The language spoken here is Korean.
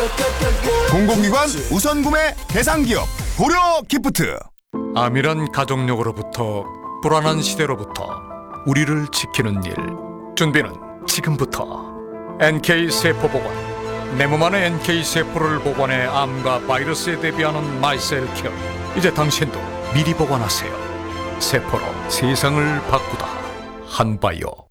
공공기관 우선 구매 대상기업 고려기프트. 암이란 가족력으로부터 불안한 시대로부터 우리를 지키는 일. 준비는 지금부터. NK세포보관. 내 몸 안에 NK세포를 보관해 암과 바이러스에 대비하는 마이셀케어. 이제 당신도 미리 보관하세요. 세포로 세상을 바꾸다. 한바이오.